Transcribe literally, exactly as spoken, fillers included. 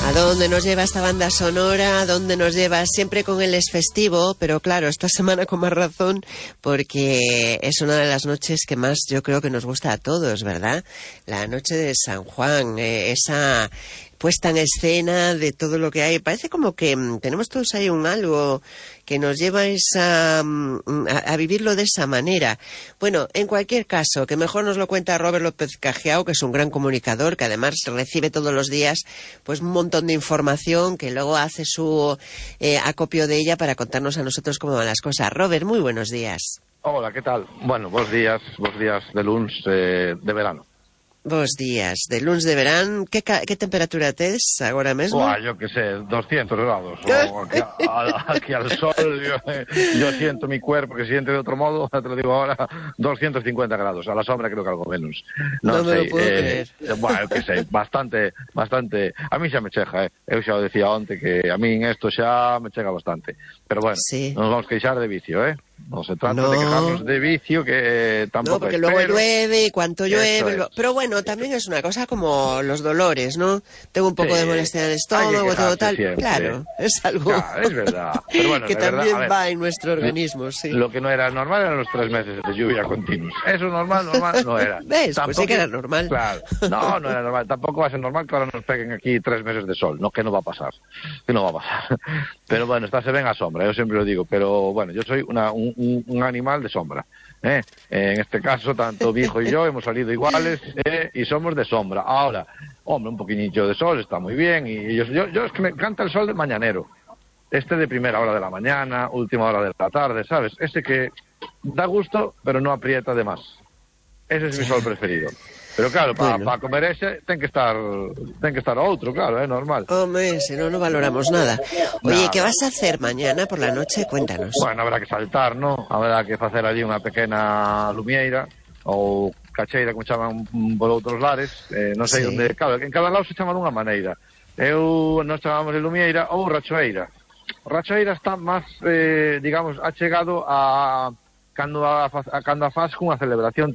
¿A dónde nos lleva esta banda sonora? ¿A dónde nos lleva? Siempre con el es festivo, pero claro, esta semana con más razón, porque es una de las noches que más yo creo que nos gusta a todos, ¿verdad? La noche de San Juan, eh, esa puesta en escena de todo lo que hay. Parece como que mmm, tenemos todos ahí un algo que nos lleva esa, mmm, a, a vivirlo de esa manera. Bueno, en cualquier caso, que mejor nos lo cuenta Robert López Cajiao, que es un gran comunicador, que además recibe todos los días pues un montón de información, que luego hace su eh, acopio de ella para contarnos a nosotros cómo van las cosas. Robert, muy buenos días. Hola, ¿qué tal? Bueno, buenos días, buenos días de lunes eh, de verano. Bos días, de lunes de verán. Que, que temperatura tes agora mesmo? Buah, yo que sé, doscientos grados. O aquí, a, aquí al sol, yo, yo siento mi cuerpo que siente de otro modo, te lo digo ahora, doscientos cincuenta grados. A la sombra creo que algo menos. No, No, no sei, me lo puedo eh, creer. Bueno, que sei, bastante, bastante... A mí xa me cheja, eh. Eu xa o decía onte que a mí en esto xa me chega bastante. Pero bueno, sí. Non nos vamos queixar de vicio, eh. No se trata no. de quejarnos de vicio, que tampoco No, porque es, luego pero... llueve y cuanto llueve... Es. Pero bueno, también es una cosa como los dolores, ¿no? Tengo un poco sí, de molestia en el estómago, todo tal. Siempre. Claro, es algo Claro, es verdad. Pero bueno, que también verdad, ver, va en nuestro organismo, sí. Lo que no era normal eran los tres meses de lluvia continuos. Eso normal, normal no era. ¿Ves? Tampoco, pues sí que era normal. Claro, no, no era normal. Tampoco va a ser normal que ahora nos peguen aquí tres meses de sol. No, que no va a pasar. Que no va a pasar. Pero bueno, esta se ven a sombra, yo siempre lo digo. Pero bueno, yo soy una, un, un animal de sombra. ¿eh? En este caso, tanto Vijo y yo hemos salido iguales ¿eh? y somos de sombra. Ahora, hombre, un poquinillo de sol está muy bien. Y yo, yo, yo es que me encanta el sol de mañanero. Este de primera hora de la mañana, última hora de la tarde, ¿sabes? Ese que da gusto, pero no aprieta de más. Ese es mi sol preferido. Pero claro, para bueno. pa comer ese ten que estar ten que estar outro, claro, é eh, normal. Hombre, si no, no valoramos nada. Oye, nada. ¿qué vas a hacer mañana por la noche? Cuéntanos. Bueno, habrá que saltar, ¿no? Habrá que facer allí unha pequena lumieira, ou cacheira, como chaman por outros lares, eh, non sei sí. onde, claro, en cada lado se chama dunha maneira. Eu, nós chamamos de lumieira ou rachoeira. Rachoeira está máis, eh, digamos, achegado a cando a, a, cando a faz cunha celebración